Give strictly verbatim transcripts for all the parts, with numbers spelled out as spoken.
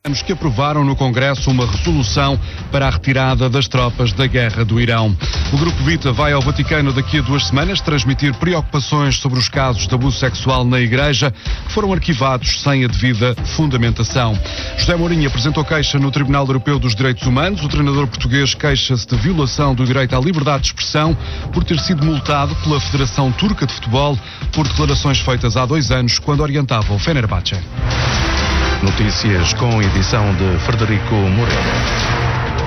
que aprovaram no Congresso uma resolução para a retirada das tropas da guerra do Irão. O Grupo Vita vai ao Vaticano daqui a duas semanas transmitir preocupações sobre os casos de abuso sexual na Igreja que foram arquivados sem a devida fundamentação. José Mourinho apresentou queixa no Tribunal Europeu dos Direitos Humanos. O treinador português queixa-se de violação do direito à liberdade de expressão por ter sido multado pela Federação Turca de Futebol por declarações feitas há dois anos quando orientava o Fenerbahçe. Notícias com edição de Frederico Moreira.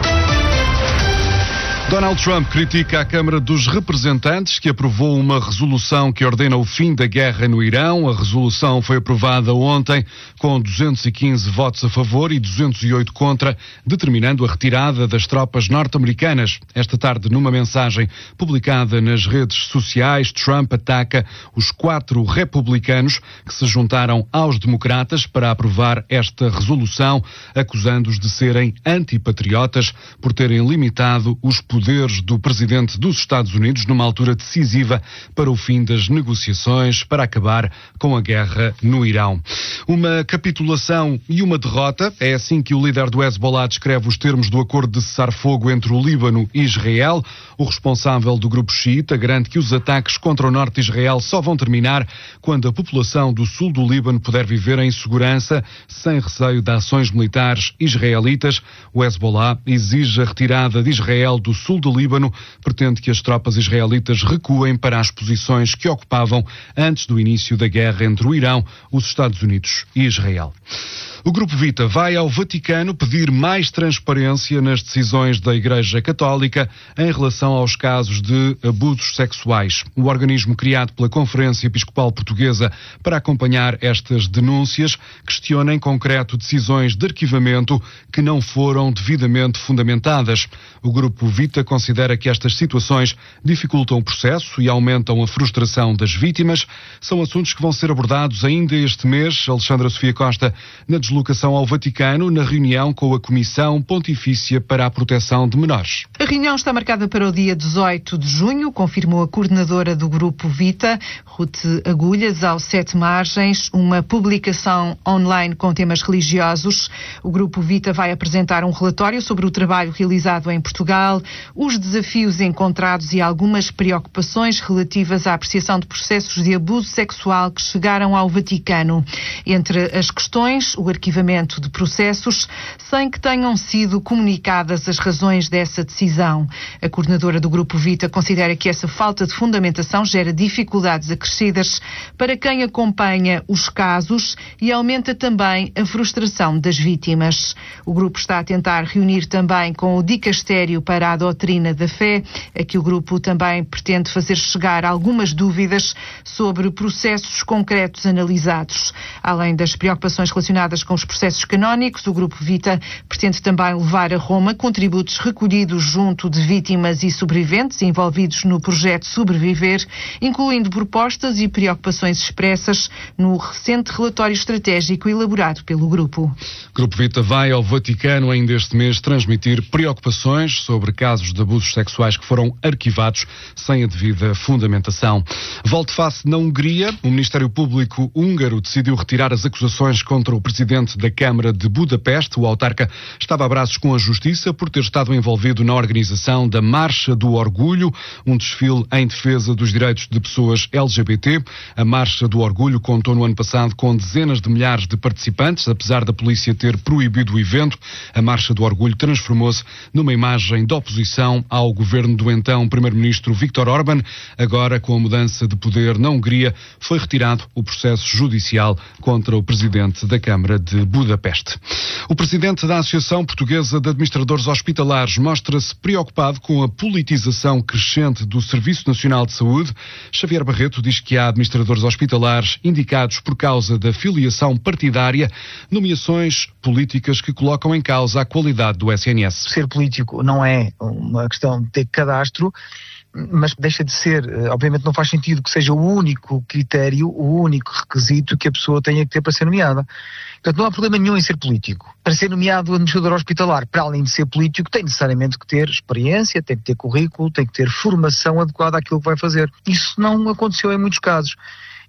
Donald Trump critica a Câmara dos Representantes, que aprovou uma resolução que ordena o fim da guerra no Irão. A resolução foi aprovada ontem com duzentos e quinze votos a favor e duzentos e oito contra, determinando a retirada das tropas norte-americanas. Esta tarde, numa mensagem publicada nas redes sociais, Trump ataca os quatro republicanos que se juntaram aos democratas para aprovar esta resolução, acusando-os de serem antipatriotas por terem limitado os poderes poderes do presidente dos Estados Unidos numa altura decisiva para o fim das negociações para acabar com a guerra no Irão. Uma capitulação e uma derrota, é assim que o líder do Hezbollah descreve os termos do acordo de cessar-fogo entre o Líbano e Israel. O responsável do grupo xiita garante que os ataques contra o norte de Israel só vão terminar quando a população do sul do Líbano puder viver em segurança, sem receio de ações militares israelitas. O Hezbollah exige a retirada de Israel do sul do Líbano, pretende que as tropas israelitas recuem para as posições que ocupavam antes do início da guerra entre o Irão, os Estados Unidos e Israel. O Grupo Vita vai ao Vaticano pedir mais transparência nas decisões da Igreja Católica em relação aos casos de abusos sexuais. O organismo criado pela Conferência Episcopal Portuguesa para acompanhar estas denúncias questiona em concreto decisões de arquivamento que não foram devidamente fundamentadas. O Grupo Vita considera que estas situações dificultam o processo e aumentam a frustração das vítimas. São assuntos que vão ser abordados ainda este mês. Alexandra Sofia Costa, na deslocação ao Vaticano, na reunião com a Comissão Pontifícia para a Proteção de Menores. A reunião está marcada para o dia dezoito de junho, confirmou a coordenadora do Grupo Vita, Ruth Agulhas, ao Sete Margens, uma publicação online com temas religiosos. O Grupo Vita vai apresentar um relatório sobre o trabalho realizado em Portugal, os desafios encontrados e algumas preocupações relativas à apreciação de processos de abuso sexual que chegaram ao Vaticano. Entre as questões, o arquivamento de processos sem que tenham sido comunicadas as razões dessa decisão. A coordenadora do Grupo Vita considera que essa falta de fundamentação gera dificuldades acrescidas para quem acompanha os casos e aumenta também a frustração das vítimas. O grupo está a tentar reunir também com o Dicastério para a Doutrina da Fé. Aqui o grupo também pretende fazer chegar algumas dúvidas sobre processos concretos analisados. Além das preocupações relacionadas com os processos canónicos, o Grupo Vita pretende também levar a Roma contributos recolhidos junto de vítimas e sobreviventes envolvidos no projeto Sobreviver, incluindo propostas e preocupações expressas no recente relatório estratégico elaborado pelo grupo. O Grupo Vita vai ao Vaticano ainda este mês transmitir preocupações sobre casos de abusos sexuais que foram arquivados sem a devida fundamentação. Volte-face na Hungria, o Ministério Público húngaro decidiu retirar as acusações contra o presidente da Câmara de Budapeste. O autarca estava a braços com a Justiça por ter estado envolvido na organização da Marcha do Orgulho, um desfile em defesa dos direitos de pessoas L G B T. A Marcha do Orgulho contou no ano passado com dezenas de milhares de participantes, apesar da polícia ter proibido o evento. A Marcha do Orgulho transformou-se numa imagem de oposição ao governo do então primeiro-ministro Viktor Orbán. Agora, com a mudança de poder na Hungria, foi retirado o processo judicial contra o presidente da Câmara de Budapeste. O presidente da Associação Portuguesa de Administradores Hospitalares mostra-se preocupado com a politização crescente do Serviço Nacional de Saúde. Xavier Barreto diz que há administradores hospitalares indicados por causa da filiação partidária, nomeações políticas que colocam em causa a qualidade do S N S. Ser político não é uma questão de ter cadastro, mas deixa de ser, obviamente não faz sentido que seja o único critério, o único requisito que a pessoa tenha que ter para ser nomeada. Portanto, não há problema nenhum em ser político. Para ser nomeado administrador hospitalar, para além de ser político, tem necessariamente que ter experiência, tem que ter currículo, tem que ter formação adequada àquilo que vai fazer. Isso não aconteceu em muitos casos.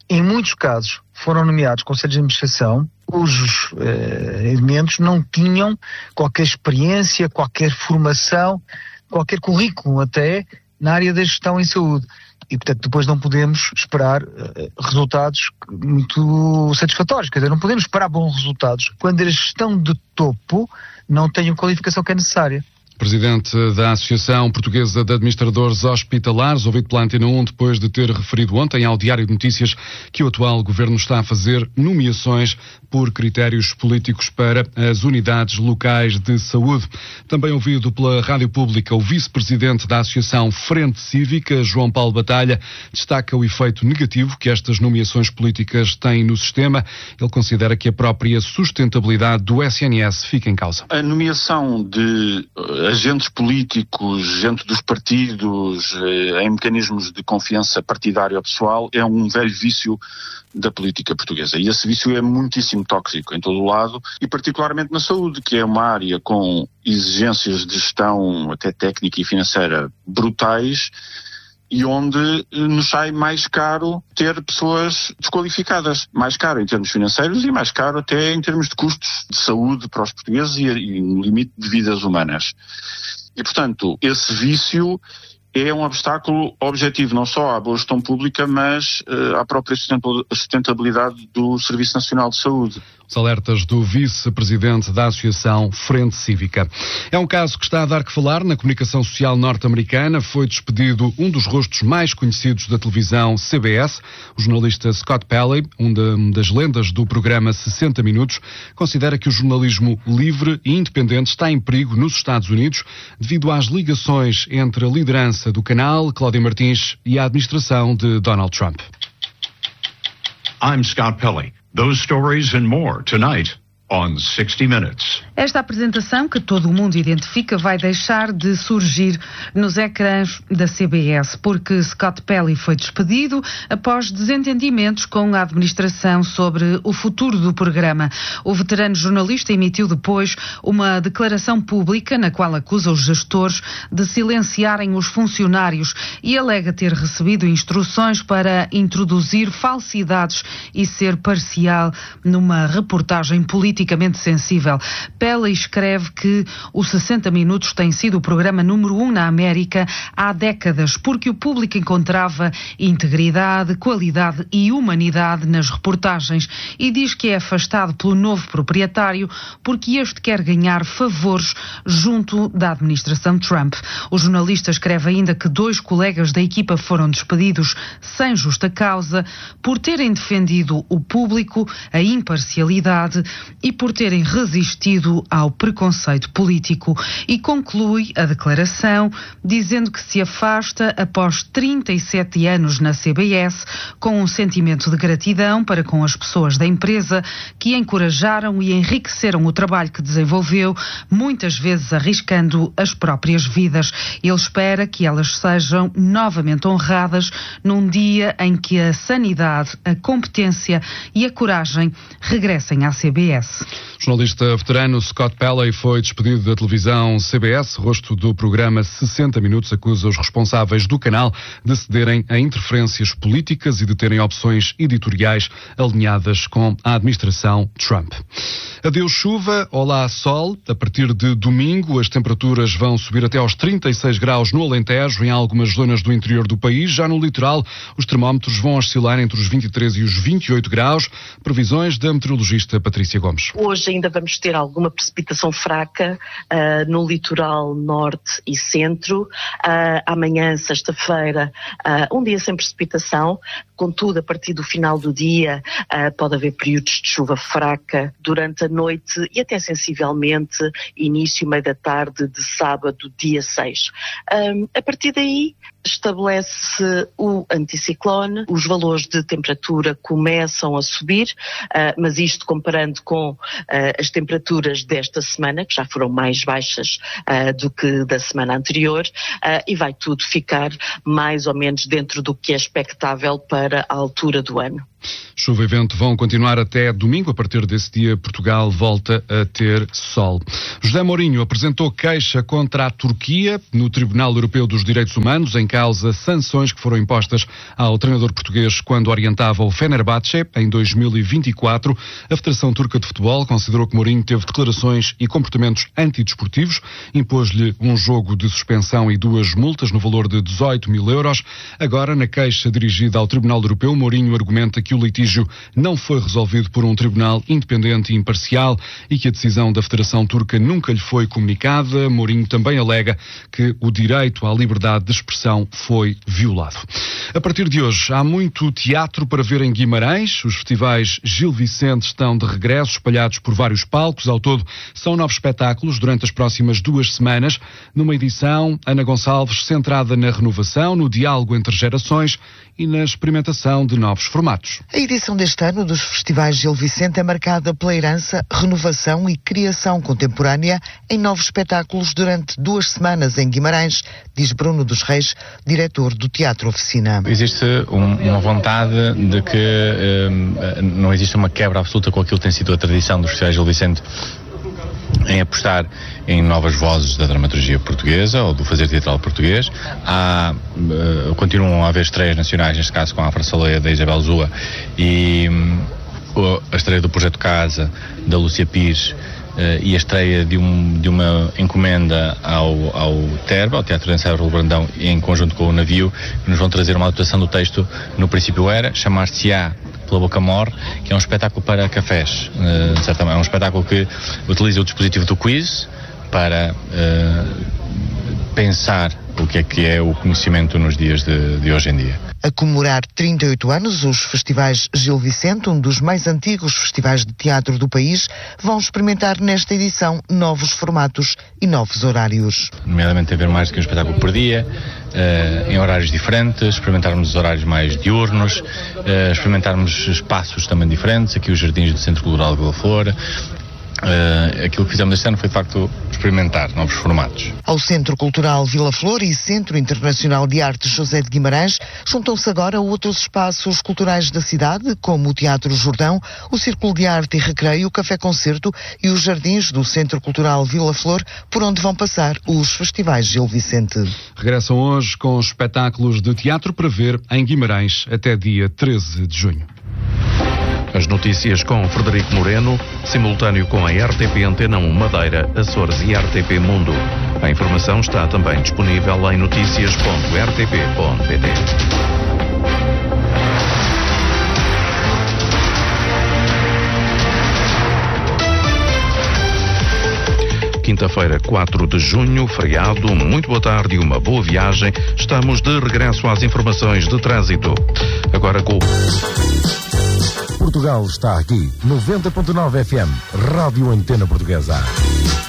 Em muitos casos foram nomeados conselhos de administração cujos eh, elementos não tinham qualquer experiência, qualquer formação, qualquer currículo até na área da gestão em saúde. E, portanto, depois não podemos esperar uh, resultados muito satisfatórios. Quer dizer, não podemos esperar bons resultados quando a gestão de topo não tem a qualificação que é necessária. Presidente da Associação Portuguesa de Administradores Hospitalares, ouvido pela Antena um, depois de ter referido ontem ao Diário de Notícias que o atual governo está a fazer nomeações por critérios políticos para as unidades locais de saúde. Também ouvido pela Rádio Pública, o vice-presidente da Associação Frente Cívica, João Paulo Batalha, destaca o efeito negativo que estas nomeações políticas têm no sistema. Ele considera que a própria sustentabilidade do S N S fica em causa. A nomeação de agentes políticos, gente dos partidos, eh, em mecanismos de confiança partidária ou pessoal, é um velho vício da política portuguesa. E esse vício é muitíssimo tóxico em todo o lado, e particularmente na saúde, que é uma área com exigências de gestão até técnica e financeira brutais, e onde nos sai mais caro ter pessoas desqualificadas. Mais caro em termos financeiros e mais caro até em termos de custos de saúde para os portugueses e, e um limite de vidas humanas. E, portanto, esse vício é um obstáculo objetivo não só à boa gestão pública, mas uh, à própria sustentabilidade do Serviço Nacional de Saúde. Os alertas do vice-presidente da Associação Frente Cívica. É um caso que está a dar que falar na comunicação social norte-americana. Foi despedido um dos rostos mais conhecidos da televisão C B S. O jornalista Scott Pelley, um das lendas do programa sessenta minutos, considera que o jornalismo livre e independente está em perigo nos Estados Unidos devido às ligações entre a liderança do canal, Cláudia Martins, e a administração de Donald Trump. I'm Scott Pelley. Those stories and more tonight on sixty minutes. Esta apresentação, que todo o mundo identifica, vai deixar de surgir nos ecrãs da C B S, porque Scott Pelley foi despedido após desentendimentos com a administração sobre o futuro do programa. O veterano jornalista emitiu depois uma declaração pública na qual acusa os gestores de silenciarem os funcionários e alega ter recebido instruções para introduzir falsidades e ser parcial numa reportagem política politicamente sensível. Pelley escreve que o sessenta minutos tem sido o programa número um na América há décadas, porque o público encontrava integridade, qualidade e humanidade nas reportagens, e diz que é afastado pelo novo proprietário porque este quer ganhar favores junto da administração Trump. O jornalista escreve ainda que dois colegas da equipa foram despedidos sem justa causa por terem defendido o público, a imparcialidade e por terem resistido ao preconceito político, e conclui a declaração dizendo que se afasta após trinta e sete anos na C B S com um sentimento de gratidão para com as pessoas da empresa que encorajaram e enriqueceram o trabalho que desenvolveu, muitas vezes arriscando as próprias vidas. Ele espera que elas sejam novamente honradas num dia em que a sanidade, a competência e a coragem regressem à C B S. O jornalista veterano Scott Pelley foi despedido da televisão C B S. Rosto do programa sessenta minutos acusa os responsáveis do canal de cederem a interferências políticas e de terem opções editoriais alinhadas com a administração Trump. Adeus chuva, olá sol. A partir de domingo as temperaturas vão subir até aos trinta e seis graus no Alentejo, em algumas zonas do interior do país. Já no litoral os termómetros vão oscilar entre os vinte e três e os vinte e oito graus. Previsões da meteorologista Patrícia Gomes. Hoje ainda vamos ter alguma precipitação fraca uh, no litoral norte e centro. Uh, amanhã, sexta-feira, uh, um dia sem precipitação. Contudo, a partir do final do dia uh, pode haver períodos de chuva fraca durante a noite e até sensivelmente início, meio da tarde de sábado, dia seis. Um, a partir daí estabelece o anticiclone, os valores de temperatura começam a subir, uh, mas isto comparando com uh, as temperaturas desta semana, que já foram mais baixas uh, do que da semana anterior, uh, e vai tudo ficar mais ou menos dentro do que é expectável para a altura do ano. Chuva e vento vão continuar até domingo. A partir desse dia, Portugal volta a ter sol. José Mourinho apresentou queixa contra a Turquia no Tribunal Europeu dos Direitos Humanos, em causa sanções que foram impostas ao treinador português quando orientava o Fenerbahçe em dois mil e vinte e quatro. A Federação Turca de Futebol considerou que Mourinho teve declarações e comportamentos antidesportivos, impôs-lhe um jogo de suspensão e duas multas no valor de dezoito mil euros. Agora, na queixa dirigida ao Tribunal Europeu, Mourinho argumenta que o litígio não foi resolvido por um tribunal independente e imparcial e que a decisão da Federação Turca nunca lhe foi comunicada. Mourinho também alega que o direito à liberdade de expressão foi violado. A partir de hoje, há muito teatro para ver em Guimarães. Os festivais Gil Vicente estão de regresso, espalhados por vários palcos. Ao todo, são nove espetáculos durante as próximas duas semanas. Numa edição, Ana Gonçalves, centrada na renovação, no diálogo entre gerações e na experimentação de novos formatos. A edição deste ano dos festivais Gil Vicente é marcada pela herança, renovação e criação contemporânea em novos espetáculos durante duas semanas em Guimarães, diz Bruno dos Reis, diretor do Teatro Oficina. Existe um, uma vontade de que um, não existe uma quebra absoluta com aquilo que tem sido a tradição dos festivais Gil Vicente em apostar em novas vozes da dramaturgia portuguesa ou do fazer teatral português. Há, uh, continuam a haver estreias nacionais, neste caso com a Afra Saleia da Isabel Zua e um, a estreia do Projeto Casa da Lúcia Pires. Uh, e a estreia de, um, de uma encomenda ao, ao Terba, ao Teatro de Ensaio Raul Brandão, em conjunto com o Navio, que nos vão trazer uma adaptação do texto No Princípio Era, chamar-se-á Pela Boca Morre, que é um espetáculo para cafés. Uh, certamente, é um espetáculo que utiliza o dispositivo do quiz para uh, pensar o que é que é o conhecimento nos dias de, de hoje em dia. A comemorar trinta e oito anos, os festivais Gil Vicente, um dos mais antigos festivais de teatro do país, vão experimentar nesta edição novos formatos e novos horários. Nomeadamente haver mais do que um espetáculo por dia, uh, em horários diferentes, experimentarmos horários mais diurnos, uh, experimentarmos espaços também diferentes, aqui os jardins do Centro Cultural Vila Flor. Uh, aquilo que fizemos este ano foi de facto experimentar novos formatos. Ao Centro Cultural Vila Flor e Centro Internacional de Arte José de Guimarães juntam-se agora outros espaços culturais da cidade, como o Teatro Jordão, o Círculo de Arte e Recreio, o Café Concerto e os jardins do Centro Cultural Vila Flor, por onde vão passar os festivais Gil Vicente. Regressam hoje com espetáculos de teatro para ver em Guimarães até dia treze de junho. As notícias com Frederico Moreno, simultâneo com a R T P Antena um Madeira, Açores e R T P Mundo. A informação está também disponível em noticias ponto r t p ponto p t. Quinta-feira, quatro de junho, feriado, muito boa tarde e uma boa viagem. Estamos de regresso às informações de trânsito. Agora com... Portugal está aqui, noventa ponto nove F M, Rádio Antena Portuguesa.